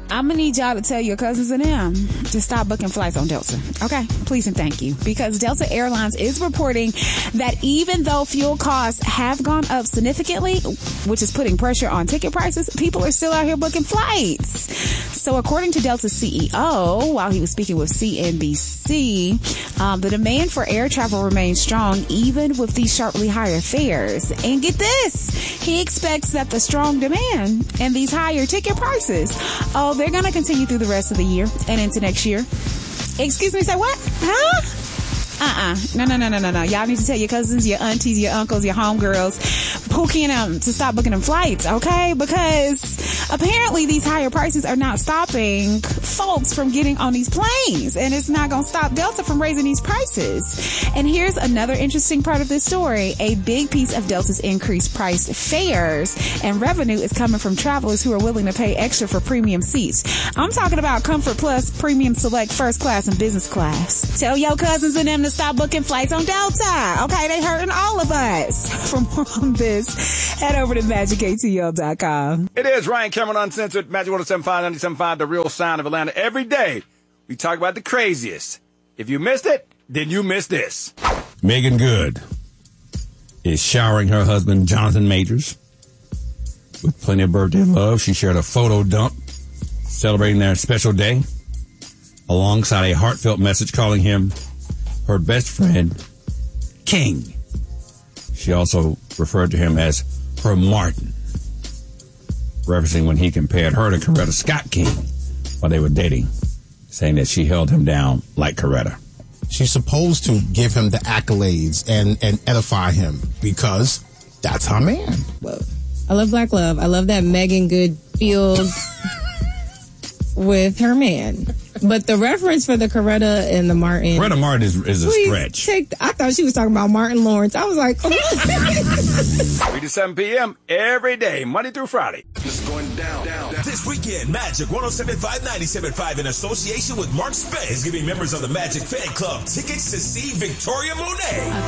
I'm going to need y'all to tell your cousins and them to stop booking flights on Delta. Okay? Please and thank you. Because Delta Airlines is reporting that even though fuel costs have gone up significantly, which is putting pressure on ticket prices, people are still out here booking flights. So according to Delta's CEO, while he was speaking with CNBC, the demand for air travel remains strong even with these sharply higher fares. And get this, he expects that the strong demand and these higher ticket prices, they're going to continue through the rest of the year and into next year. Excuse me, say what? Huh? No. Y'all need to tell your cousins, your aunties, your uncles, your homegirls, Pookie and them to stop booking them flights, okay? Because apparently these higher prices are not stopping folks from getting on these planes. And it's not going to stop Delta from raising these prices. And here's another interesting part of this story. A big piece of Delta's increased priced fares and revenue is coming from travelers who are willing to pay extra for premium seats. I'm talking about Comfort Plus, Premium Select, First Class, and Business Class. Tell your cousins and them to stop booking flights on Delta. Okay, they hurting all of us. For more on this, head over to MagicATL.com. It is Ryan Cameron Uncensored, Magic 107.5, 97.5, The Real Sound of Atlanta. Every day, we talk about the craziest. If you missed it, then you missed this. Megan Good is showering her husband, Jonathan Majors, with plenty of birthday love. She shared a photo dump celebrating their special day alongside a heartfelt message calling him her best friend, King. She also referred to him as her Martin, referencing when he compared her to Coretta Scott King while they were dating, saying that she held him down like Coretta. She's supposed to give him the accolades and edify him because that's her man. I love Black Love. I love that Megan Good feels with her man. But the reference for the Coretta and the Martin. Coretta Martin is a stretch. I thought she was talking about Martin Lawrence. I was like, oh. 3 to 7 p.m. every day, Monday through Friday. Just going down. This weekend, Magic 107.5, 97.5 in association with Mark Spence is giving members of the Magic Fan Club tickets to see Victoria Monet.